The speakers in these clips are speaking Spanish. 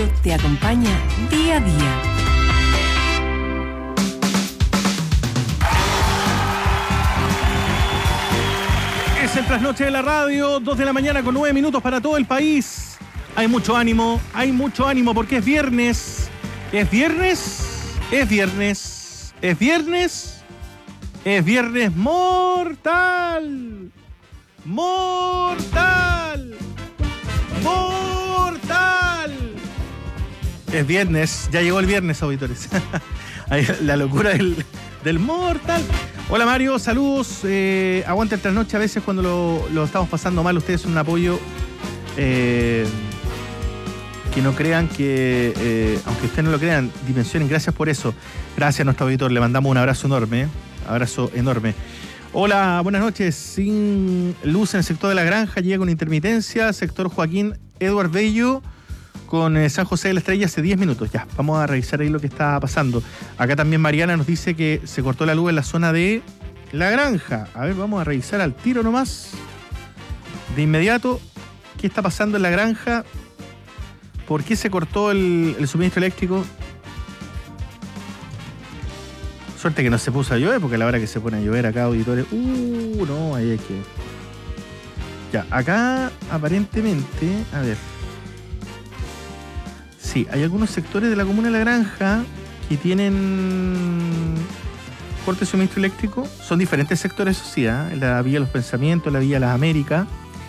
Radio te acompaña día a día. Es el trasnoche de la radio, 2 de la mañana con 9 minutos para todo el país. Hay mucho ánimo porque es viernes. Es viernes mortal. Es viernes, ya llegó el viernes, auditores. La locura del mortal. Hola Mario, saludos. Aguanta el trasnoche a veces cuando lo estamos pasando mal. Ustedes son un apoyo que no crean que, aunque ustedes no lo crean, dimensionen. Gracias por eso. Gracias a nuestro auditor. Le mandamos un abrazo enorme. Abrazo enorme. Hola, buenas noches. Sin luz en el sector de La Granja, llega con intermitencia. Sector Joaquín Eduard Bello con San José de la Estrella hace 10 minutos. Ya, vamos a revisar ahí lo que está pasando. Acá también Mariana nos dice que se cortó la luz en la zona de La Granja. A ver, vamos a revisar al tiro nomás. De inmediato, ¿qué está pasando en La Granja? ¿Por qué se cortó el suministro eléctrico? Suerte que no se puso a llover, porque a la hora que se pone a llover acá, auditores... no, ahí hay que... Ya, acá aparentemente... A ver... Sí, hay algunos sectores de la comuna de La Granja que tienen corte de suministro eléctrico. Son diferentes sectores, eso sí, ¿eh? La Villa de los Pensamientos, la Villa de las Américas.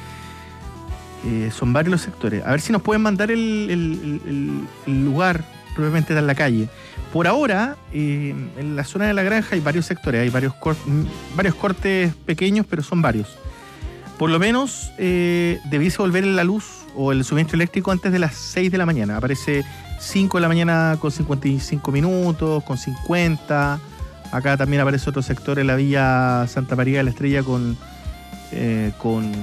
Son varios los sectores. A ver si nos pueden mandar el lugar, probablemente en la calle. Por ahora, en la zona de La Granja hay varios sectores, hay varios cortes pequeños, pero son varios. Por lo menos debiese volver la luz o el suministro eléctrico antes de las 6 de la mañana. Aparece 5 de la mañana con 55 minutos, con 50. Acá también aparece otro sector en la Villa Santa María de la Estrella con